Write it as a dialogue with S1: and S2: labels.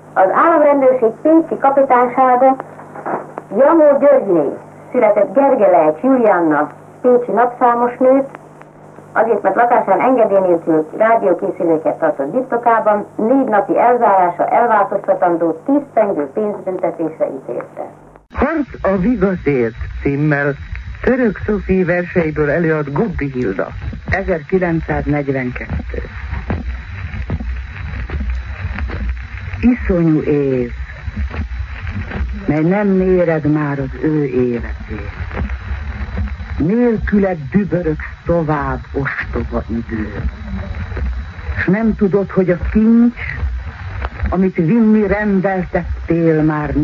S1: Az államrendőrség pécsi kapitánysága Jamó Györgyné született Gergelejcs Julianna, pécsi napszámos nőt, azért, mert lakásán engedély nélkül rádiókészüléket tartott birtokában, 4 napi elzárása elváltoztatandó 10 pengő pénzbüntetésre ítélte.
S2: Harc a vigaszért címmel Török Szófi verseiből előad Gubbi Hilda. 1942. Iszonyú év, mely nem méred már az ő életét. Nélküled dübörögsz tovább, ostoba idő. S nem tudod, hogy a kincs, amit vinni rendeltettél már